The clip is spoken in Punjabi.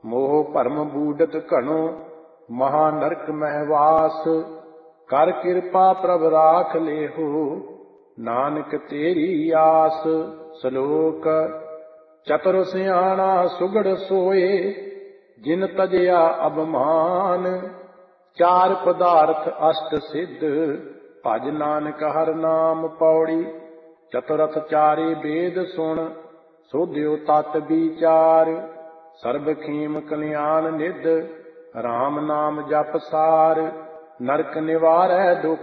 ਮੋਹ ਭਰਮ ਬੂਡਤ ਘਣੋ ਮਹਾ ਨਰਕ ਮਹਿਵਾਸ। ਕਰ ਕਿਰਪਾ ਪ੍ਰਭ ਰਾਖ ਲੇਹੋ ਨਾਨਕ ਤੇਰੀ ਆਸ। ਸ਼ਲੋਕ। ਚਤੁਰ ਸਿਆਣਾ ਸੁਗੜ ਸੋਏ ਜਿਨ ਤਜਿਆ ਅਭਮਾਨ। ਚਾਰ ਪਦਾਰਥ ਅਸ਼ਟ ਸਿੱਧ ਭਜ ਨਾਨਕ ਹਰਿ ਨਾਮ ਪੌੜੀ। ਚਤੁਰਥ ਚਾਰੇ ਵੇਦ ਸੁਣ ਸੋਧਿਓ ਤਤ ਵਿਚਾਰ। ਸਰਬ ਖੇਮ ਕਲਿਆਣ ਨਿਧ ਰਾਮ ਨਾਮ ਜਪ ਸਾਰ। ਨਰਕ ਨਿਵਾਰੈ ਦੁਖ